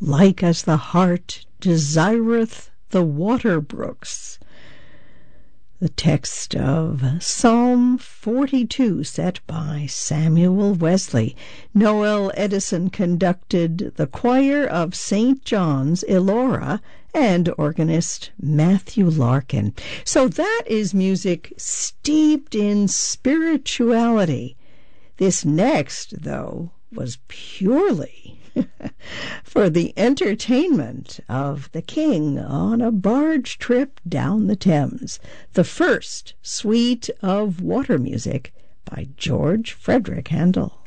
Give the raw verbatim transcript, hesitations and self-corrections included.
like as the heart desireth the water brooks. The text of Psalm forty-two, set by Samuel Wesley. Noel Edison conducted the choir of Saint John's, Elora, and organist Matthew Larkin. So that is music steeped in spirituality. This next, though, was purely for the entertainment of the king on a barge trip down the Thames. The first suite of water music by George Frederick Handel.